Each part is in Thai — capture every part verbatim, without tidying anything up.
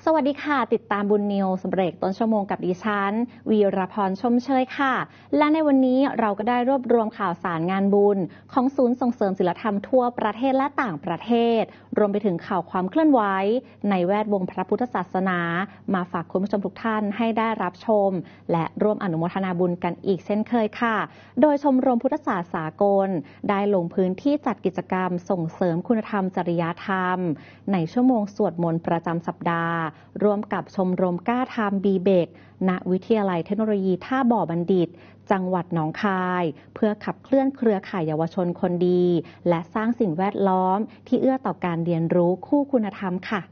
สวัสดีค่ะติดตามบุญนิวส์เบรกต้นชั่วโมงกับดิฉันวีรพรชมเชยค่ะและในวันนี้เราก็ได้รวบรวมข่าวสารงานบุญของศูนย์ส่งเสริมศิลธรรมทั่วประเทศและต่างประเทศรวมไปถึงข่าวความเคลื่อนไหวในแวดวงพระพุทธศาสนามาฝากคุณผู้ชมทุกท่านให้ได้รับชมและร่วมอนุโมทนาบุญกันอีกเช่นเคยค่ะโดยชมรมพุทธศาสตร์สากลได้ลงพื้นที่จัดกิจกรรมส่งเสริมคุณธรรมจริยธรรมในชั่วโมงสวดมนต์ประจำสัปดาห์ร่วมกับชมรมกล้าทำบีเบกณวิทยาลัยเทคโนโลยีท่าบ่อบัณฑิตจังหวัดหนองคายเพื่อขับเคลื่อนเครือข่ายเยาวชนคนดีและสร้างสิ่งแวดล้อมที่เอื้อต่อการเรียนรู้คู่คุณธรรมค่ะ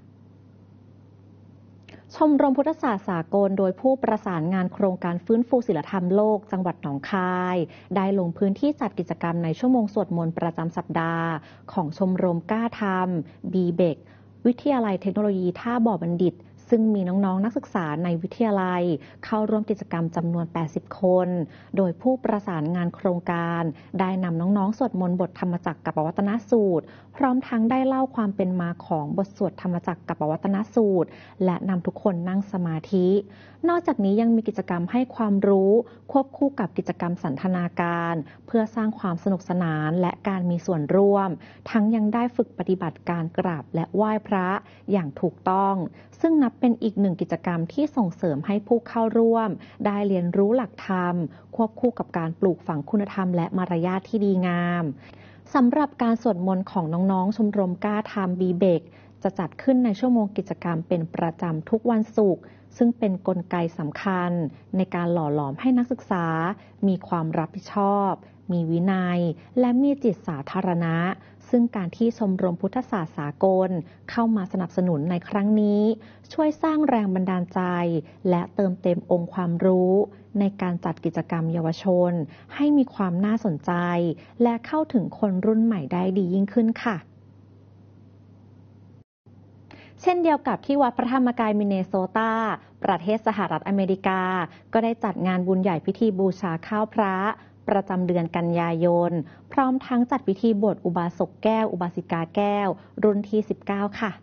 ชมรมพุทธศาสตร์สากลโดยผู้ประสานงานโครงการฟื้นฟูศีลธรรมโลกจังหวัดหนองคายได้ลงพื้นที่จัดกิจกรรมในชั่วโมงสวดมนต์ประจำสัปดาห์ของชมรมกล้าทำบีเบกวิทยาลัยเทคโนโลยีท่าบ่อบัณฑิตซึ่งมีน้องๆ นักศึกษาในวิทยาลัยเข้าร่วมกิจกรรมจำนวนแปดสิบคนโดยผู้ประสานงานโครงการได้นำน้องๆสวดมนต์บทธรรมจักรกัปปวัตนสูตรพร้อมทั้งได้เล่าความเป็นมาของบทสวดธรรมจักรกัปปวัตนสูตรและนำทุกคนนั่งสมาธินอกจากนี้ยังมีกิจกรรมให้ความรู้ควบคู่กับกิจกรรมสันทนาการเพื่อสร้างความสนุกสนานและการมีส่วนร่วมทั้งยังได้ฝึกปฏิบัติการกราบและไหว้พระอย่างถูกต้องซึ่งนับเป็นอีกหนึ่งกิจกรรมที่ส่งเสริมให้ผู้เข้าร่วมได้เรียนรู้หลักธรรมควบคู่กับการปลูกฝังคุณธรรมและมารยาทที่ดีงามสำหรับการสวดมนต์ของน้องๆชมรมกล้าทำบีเบกจะจัดขึ้นในชั่วโมงกิจกรรมเป็นประจำทุกวันศุกร์ซึ่งเป็นกลไกสำคัญในการหล่อหลอมให้นักศึกษามีความรับผิดชอบมีวินัยและมีจิตสาธารณะซึ่งการที่ชมรมพุทธศาสตร์สากลเข้ามาสนับสนุนในครั้งนี้ช่วยสร้างแรงบันดาลใจและเติมเต็มองค์ความรู้ในการจัดกิจกรรมเยาวชนให้มีความน่าสนใจและเข้าถึงคนรุ่นใหม่ได้ดียิ่งขึ้นค่ะเช่นเดียวกับที่วัดพระธรรมกายมินเนโซตาประเทศสหรัฐอเมริกาก็ได้จัดงานบุญใหญ่พิธีบูชาข้าวพระประจำเดือนกันยายนพร้อมทั้งจัดพิธีบวชอุบาสกแก้วอุบาสิกาแก้วรุ่นที่สิบเก้าค่ะ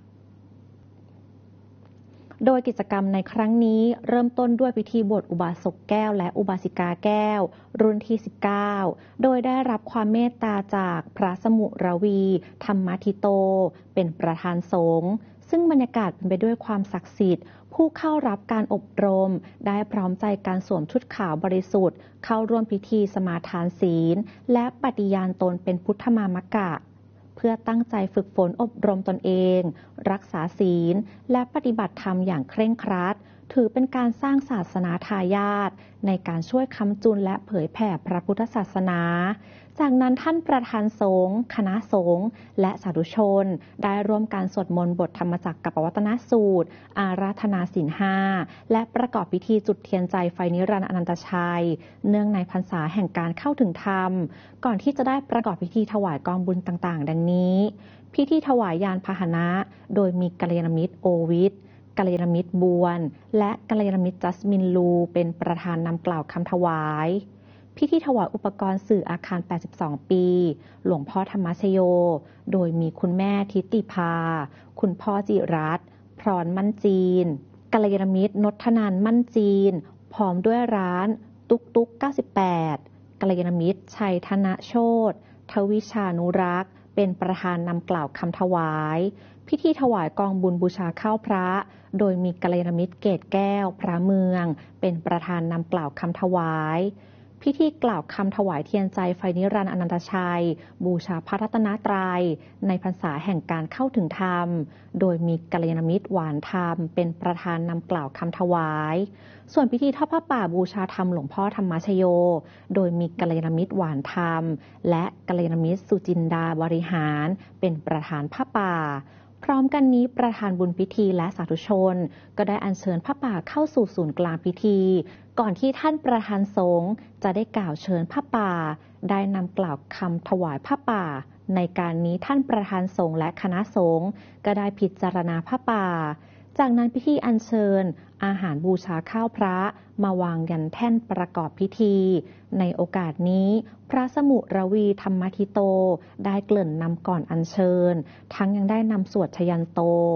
โดยกิจกรรมในครั้งนี้เริ่มต้นด้วยพิธีบวชอุบาสกแก้วและอุบาสิกาแก้วรุ่นที่สิบเก้าโดยได้รับความเมตตาจากพระสมุรวีธรรมทิโตเป็นประธานสงฆ์ซึ่งบรรยากาศเป็นไปด้วยความศักดิ์สิทธิ์ผู้เข้ารับการอบรมได้พร้อมใจการสวมชุดขาวบริสุทธิ์เข้าร่วมพิธีสมาทานศีลและปฏิญาณตนเป็นพุทธมามกะเพื่อตั้งใจฝึกฝนอบรมตนเองรักษาศีลและปฏิบัติธรรมอย่างเคร่งครัดถือเป็นการสร้างศาสนาทายาทในการช่วยค้ำจุนและเผยแผ่พระพุทธศาสนาจากนั้นท่านประธานสงฆ์คณะสงฆ์และสาธุชนได้ร่วมการสวดมนต์บทธรรมจักรกัปปวัตนสูตรอาราธนาศีลห้าและประกอบพิธีจุดเทียนใจไฟนิรันดร์อนันตชัยเนื่องในพรรษาแห่งการเข้าถึงธรรมก่อนที่จะได้ประกอบพิธีถวายกองบุญต่างๆดังนี้พิธีถวายยานพาหนะโดยมีกัลยาณมิตรโอวิทกัลยาณมิตรบวนและกัลยาณมิตรจัสมินลูเป็นประธานนำกล่าวคำถวายพิธีถวายอุปกรณ์สื่ออาคารแปดสิบสองปีหลวงพ่อธรรมชโยโดยมีคุณแม่ทิติภาคุณพ่อจิรัตน์พรมั่นจีนกัลยาณมิตรนทนันท์มั่นจีนพร้อมด้วยร้านตุ๊กตุ๊กเก้าสิบแปดกัลยาณมิตรชัยธนโชติทวิชานุรักษ์เป็นประธานนำกล่าวคำถวายพิธีถวายกองบุญบูชาข้าวพระโดยมีกัลยาณมิตรเกตแก้วพระเมืองเป็นประธานนำกล่าวคำถวายพิธีกล่าวคำถวายเทียนใจไฟนิรันดร์อนันตชัยบูชาพระรัตนตรัยในพรรษาแห่งการเข้าถึงธรรมโดยมีกัลยาณมิตรหวานธรรมเป็นประธานนำกล่าวคำถวายส่วนพิธีทอดผ้าป่าบูชาธรรมหลวงพ่อธรรมชโยโดยมีกัลยาณมิตรหวานธรรมและกัลยาณมิตรสุจินดาบริหารเป็นประธานผ้าป่าพร้อมกันนี้ประธานบุญพิธีและสาธุชนก็ได้อัญเชิญผ้าป่าเข้าสู่ศูนย์กลางพิธีก่อนที่ท่านประธานสงฆ์จะได้กล่าวเชิญผ้าป่าได้นำกล่าวคำถวายผ้าป่าในการนี้ท่านประธานสงฆ์และคณะสงฆ์ก็ได้พิจารณาผ้าป่าจากนั้นพิธีอัญเชิญอาหารบูชาข้าวพระมาวางยันแท่นประกอบพิธีในโอกาสนี้พระสมุรวีธรรมทิโตได้เกริ่นนำก่อนอัญเชิญทั้งยังได้นำสวดชยันโตพ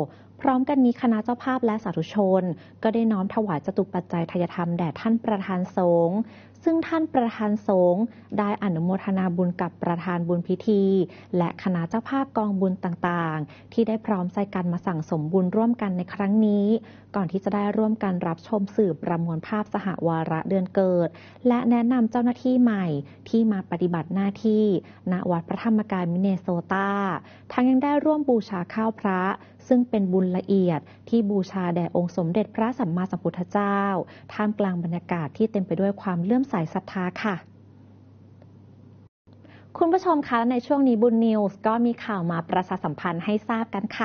พร้อมกันนี้คณะเจ้าภาพและสาธุชนก็ได้น้อมถวายจตุปัจจัยทายธรรมแด่ท่านประธานสงฆ์ซึ่งท่านประธานสงฆ์ได้อนุโมทนาบุญกับประธานบุญพิธีและคณะเจ้าภาพกองบุญต่างๆที่ได้พร้อมใจกันมาสั่งสมบุญร่วมกันในครั้งนี้ก่อนที่จะได้ร่วมกันรับชมสื่อประมวลภาพสหวาระเดือนเกิดและแนะนำเจ้าหน้าที่ใหม่ที่มาปฏิบัติหน้าที่ณวัดพระธรรมกายมินเนโซตาทั้งยังได้ร่วมบูชาข้าวพระซึ่งเป็นบุญละเอียดที่บูชาแด่องค์สมเด็จพระสัมมาสัมพุทธเจ้าท่ามกลางบรรยากาศที่เต็มไปด้วยความเลื่อมใสศรัทธาค่ะคุณผู้ชมคะในช่วงนี้บุญนิวส์ก็มีข่าวมาประชาสัมพันธ์ให้ทราบกันค่ะ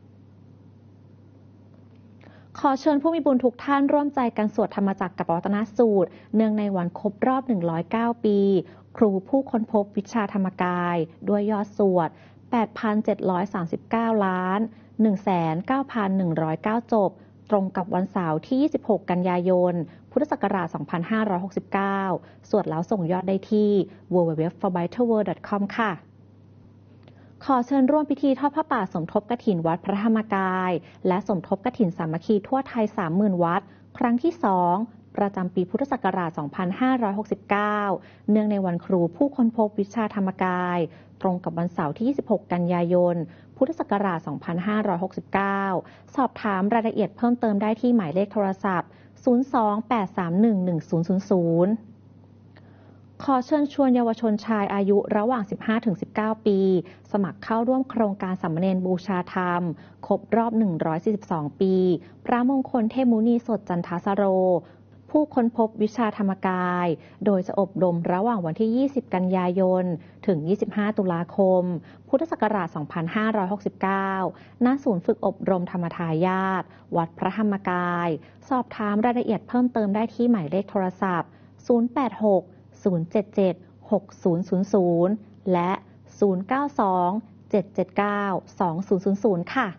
ขอเชิญผู้มีบุญทุกท่านร่วมใจกันสวดธรรมจักรกับวัตนสูตรเนื่องในวันครบรอบหนึ่งร้อยเก้าปีครูผู้ค้นพบวิชาธรรมกายด้วยยอดสวด แปดพันเจ็ดร้อยสามสิบเก้า ล้าน หนึ่งแสนเก้าพันหนึ่งร้อยเก้า จบตรงกับวันเสาร์ที่ยี่สิบหกกันยายนพุทธศักราชสองพันห้าร้อยหกสิบเก้าสวดแล้วส่งยอดได้ที่ ดับเบิลยู ดับเบิลยู ดับเบิลยู ดอท ฟอร์ ไบเทิล เวิลด์ ดอท คอม ค่ะขอเชิญร่วมพิธีทอดผ้าป่าสมทบกฐินวัดพระธรรมกายและสมทบกฐินสามัคคีทั่วไทย สามหมื่น วัดครั้งที่สองประจำปีพุทธศักราชสองพันห้าร้อยหกสิบเก้าเนื่องในวันครูผู้ค้นพบวิชาธรรมกายตรงกับวันเสาร์ที่ยี่สิบหกกันยายนพุทธศักราชสองพันห้าร้อยหกสิบเก้าสอบถามรายละเอียดเพิ่มเติมได้ที่หมายเลขโทรศัพท์ศูนย์ สอง แปด สาม หนึ่ง หนึ่ง ศูนย์ ศูนย์ ศูนย์ขอเชิญชวนเยาวชนชายอายุระหว่าง สิบห้าถึงสิบเก้า ปีสมัครเข้าร่วมโครงการสามเณรบูชาธรรมครบรอบหนึ่งร้อยสี่สิบสองปีพระมงคลเทพมุนีสดจันทสโรผู้ค้นพบวิชาธรรมกายโดยจะอบรมระหว่างวันที่ยี่สิบกันยายนถึงยี่สิบห้าตุลาคมพุทธศักราชสองพันห้าร้อยหกสิบเก้าณศูนย์ฝึกอบรมธรรมทายาทวัดพระธรรมกายสอบถามรายละเอียดเพิ่มเติมได้ที่หมายเลขโทรศัพท์ศูนย์ แปด หก ศูนย์ เจ็ด เจ็ด หก ศูนย์ ศูนย์ ศูนย์และศูนย์ เก้า สอง เจ็ด เจ็ด เก้า สอง ศูนย์ ศูนย์ ศูนย์ค่ะ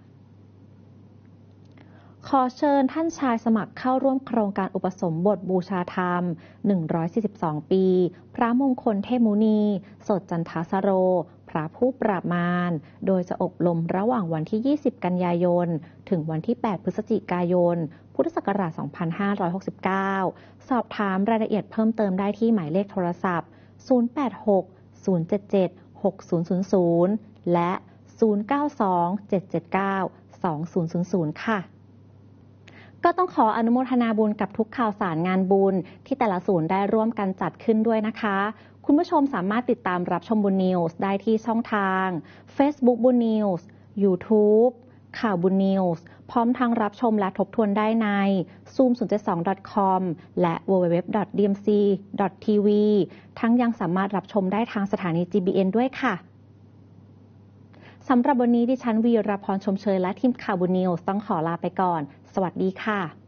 ขอเชิญท่านชายสมัครเข้าร่วมโครงการอุปสมบทบูชาธรรมหนึ่งร้อยสี่สิบสองปีพระมงคลเทพมุนีสดจันทสโรพระผู้ปราบมารโดยจะอบรมระหว่างวันที่ยี่สิบกันยายนถึงวันที่แปดพฤศจิกายนพุทธศักราชสองพันห้าร้อยหกสิบเก้าสอบถามรายละเอียดเพิ่มเติมได้ที่หมายเลขโทรศัพท์ศูนย์ แปด หก ศูนย์ เจ็ด เจ็ด หก ศูนย์ ศูนย์ ศูนย์และศูนย์ เก้า สอง เจ็ด เจ็ด เก้า สอง ศูนย์ ศูนย์ ศูนย์ค่ะก็ต้องขออนุโมทนาบุญกับทุกข่าวสารงานบุญที่แต่ละศูนย์ได้ร่วมกันจัดขึ้นด้วยนะคะคุณผู้ชมสามารถติดตามรับชมบุญนิวส์ได้ที่ช่องทาง Facebook บุญนิวส์ YouTube ข่าวบุญนิวส์พร้อมทางรับชมและทบทวนได้ใน ซูม ศูนย์ เจ็ด สอง ดอท คอม และ ดับเบิลยู ดับเบิลยู ดับเบิลยู ดอท ดี เอ็ม ซี ดอท ที วี ทั้งยังสามารถรับชมได้ทางสถานี จี บี เอ็น ด้วยค่ะสำหรับวันนี้ดิฉันวีรพรชมเชยและทีมข่าวบุญนิวส์ต้องขอลาไปก่อนสวัสดีค่ะ